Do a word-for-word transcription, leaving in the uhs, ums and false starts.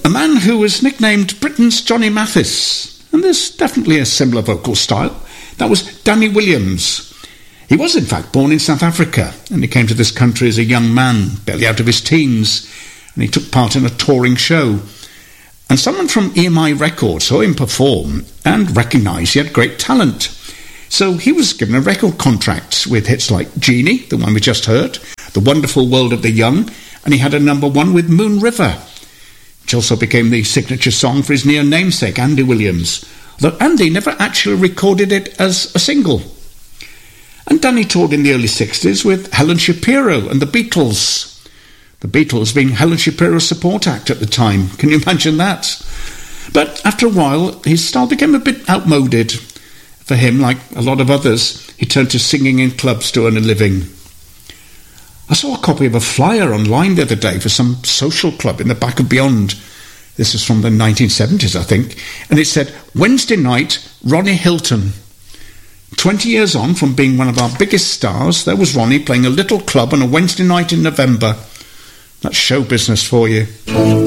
a man who was nicknamed Britain's Johnny Mathis, and there's definitely a similar vocal style. That was Danny Williams. He was in fact born in South Africa, and he came to this country as a young man, barely out of his teens, and he took part in a touring show. And someone from E M I Records saw him perform and recognised he had great talent. So he was given a record contract with hits like Genie, the one we just heard, The Wonderful World of the Young, and he had a number one with Moon River, which also became the signature song for his near namesake, Andy Williams, though Andy never actually recorded it as a single. And Danny toured in the early sixties with Helen Shapiro and the Beatles. The Beatles being Helen Shapiro's support act at the time. Can you imagine that? But after a while, his style became a bit outmoded. For him, like a lot of others, he turned to singing in clubs to earn a living. I saw a copy of a flyer online the other day for some social club in the back of Beyond. This is from the nineteen seventies, I think. And it said, Wednesday night, Ronnie Hilton. Twenty years on from being one of our biggest stars, there was Ronnie playing a little club on a Wednesday night in November. That's show business for you.